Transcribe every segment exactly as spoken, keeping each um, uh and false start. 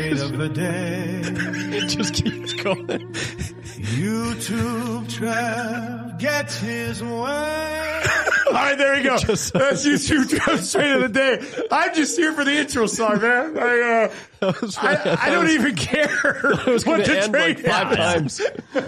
trade of the day. It just keeps going. YouTube Trev gets his way. All right, there we go. That's YouTube Trev's trade of the day. I'm just here for the intro song, man. I, uh, I, I don't even care what the trade like five times.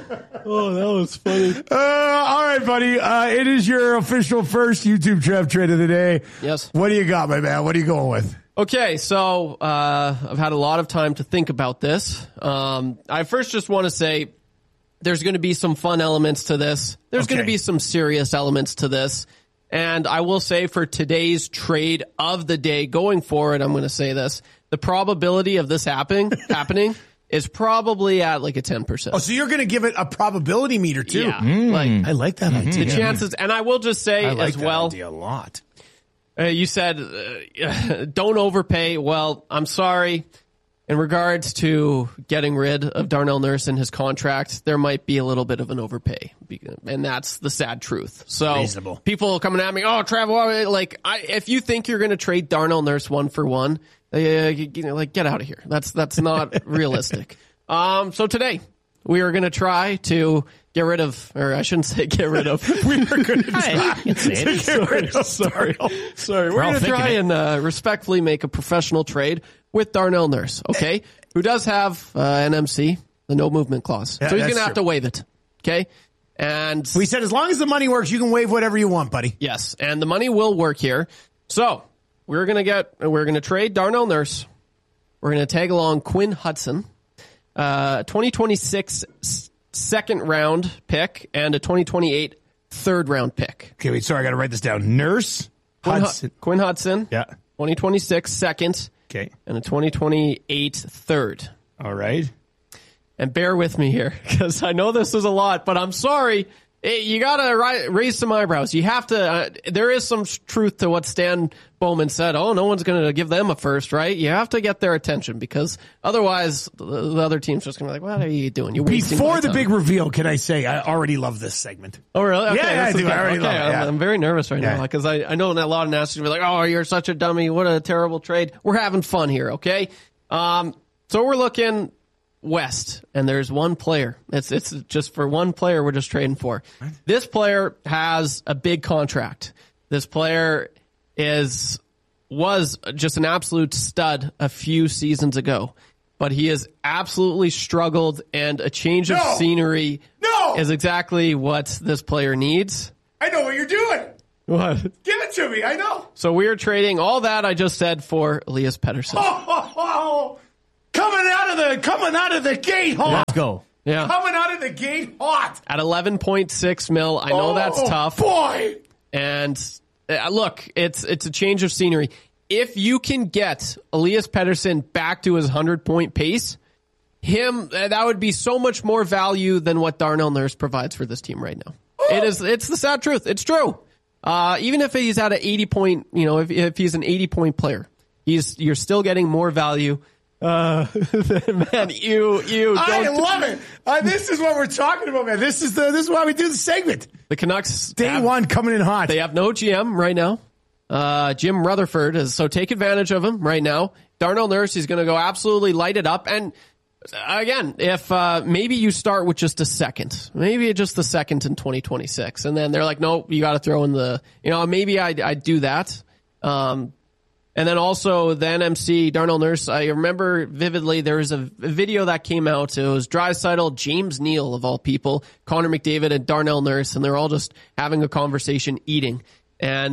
Oh, that was funny. Uh, all right, buddy. Uh, it is your official first YouTube Trev trade of the day. Yes. What do you got, my man? What are you going with? Okay, so uh, I've had a lot of time to think about this. Um, I first just want to say there's going to be some fun elements to this. There's Okay. going to be some serious elements to this. And I will say for today's trade of the day going forward, I'm going to say this. The probability of this happening happening is probably at like a ten percent. Oh, so you're going to give it a probability meter, too? Yeah. Mm. Like, I like that idea. the chances, and I will just say I like as that well. idea a lot. Uh, you said uh, don't overpay. Well, I'm sorry. In regards to getting rid of Darnell Nurse and his contract, there might be a little bit of an overpay, and that's the sad truth. So Reasonable. people coming at me, oh, Trevor, like I, if you think you're going to trade Darnell Nurse one for one, uh, you, you know, like get out of here. That's that's not realistic. Um, so today we are going to try to get rid of, or I shouldn't say get rid of. We are going to try. You can say it. Sorry, sorry, sorry. We're, We're all going to try thinking it. and uh, respectfully make a professional trade with Darnell Nurse, okay, who does have uh, N M C, the no movement clause. Yeah, so he's that's going to have true. to waive it, okay? And We said as long as the money works, you can waive whatever you want, buddy. yes, and the money will work here. So we're going to get, we're going to trade Darnell Nurse. We're going to tag along Quinn Hudson, uh, twenty twenty-six s- second round pick, and a twenty twenty-eight third round pick. Okay, wait, sorry, I got to write this down. Nurse Quinn Hudson. Hu- Quinn Hudson, Yeah. twenty twenty-six second, Okay. and a twenty twenty-eight third. All right. And bear with me here, because I know this is a lot, but I'm sorry. Eh, You got to ri- raise some eyebrows. You have to, uh, there is some s- truth to what Stan Bowman said. Oh, no one's going to give them a first, right? You have to get their attention, because otherwise the, the other team's just going to be like, what are you doing? You're wasting Before my the time. big reveal, can I say I already love this segment? Oh, really? Okay, Yeah, yeah, this I is do. I good. already okay, love it, I'm, yeah. I'm very nervous right Yeah. now, because I, I know a lot of announcers will be like, oh, you're such a dummy. What a terrible trade. We're having fun here, okay? Um, so we're looking west, and there's one player. It's it's just for one player we're just trading for. This player has a big contract. This player is was just an absolute stud a few seasons ago, but he has absolutely struggled, and a change of No! scenery No! is exactly what this player needs. I know what you're doing. What? Give it to me. I know. So we are trading all that I just said for Elias Pettersson. Oh, oh, oh. Coming out of the coming out of the gate hot. Let's go. Yeah. Coming out of the gate hot. At eleven point six mil, I know that's Oh, tough. Boy. And uh, look, it's it's a change of scenery. If you can get Elias Pettersson back to his one hundred point pace, him uh, that would be so much more value than what Darnell Nurse provides for this team right now. It is it's the sad truth. It's true. Uh, even if he's at an eighty point, you know, if if he's an eighty point player, he's you're still getting more value. Uh, man, you you don't. I love it. Uh, this is what we're talking about, man. This is the this is why we do the segment. The Canucks Day have- one coming in hot. They have no G M right now. Uh, Jim Rutherford is, so take advantage of him right now. Darnell Nurse, he's going to go absolutely light it up. And again, if, uh, maybe you start with just a second, maybe just the second in twenty twenty-six. And then they're like, no, you got to throw in the, you know, maybe I, I do that. Um, and then also the N M C, Darnell Nurse, I remember vividly there was a, a video that came out. It was Draisaitl, James Neal of all people, Connor McDavid, and Darnell Nurse, and they're all just having a conversation eating. And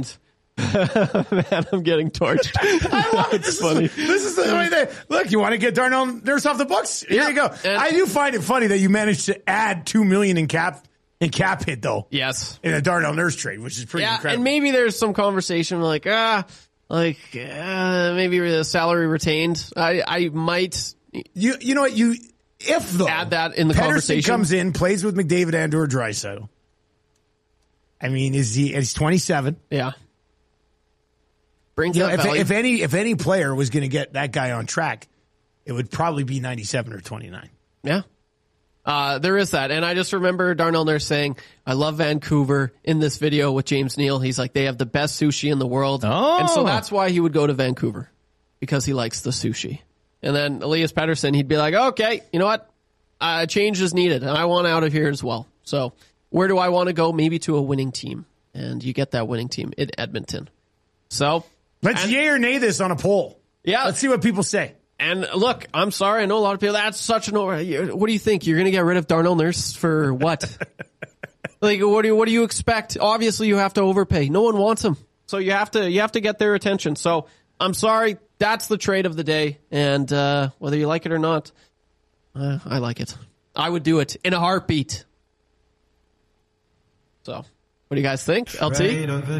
man, I'm getting torched. I love it. This funny. Is, this is the way they look. You want to get Darnell Nurse off the books? Here Yeah. you go. And- I do find it funny that you managed to add two million in cap in cap hit though Yes. in a Darnell Nurse trade, which is pretty Yeah, incredible. and maybe there's some conversation like, ah, like, uh, maybe the salary retained. I, I might you you know what you if though add that in the Pettersson conversation. comes in, plays with McDavid and or Draisaitl. I mean, is he? He's twenty-seven. Yeah. Brings You know, up if, value. if any if any player was going to get that guy on track, it would probably be ninety-seven or twenty-nine. Yeah. Uh, there is that. And I just remember Darnell Nurse saying, I love Vancouver in this video with James Neal. He's like, they have the best sushi in the world. Oh. And so that's why he would go to Vancouver, because he likes the sushi. And then Elias Pettersson, he'd be like, okay, you know what? Uh, change is needed. And I want out of here as well. So where do I want to go? Maybe to a winning team. And you get that winning team in Edmonton. So let's and, yay or nay this on a poll. Yeah. Let's see what people say. And look, I'm sorry. I know a lot of people, that's such an over. What do you think? You're going to get rid of Darnell Nurse for what? Like, what do you, what do you expect? Obviously, you have to overpay. No one wants him. So you have to, you have to get their attention. So I'm sorry. That's the trade of the day. And, uh, whether you like it or not, uh, I like it. I would do it in a heartbeat. So what do you guys think? L T?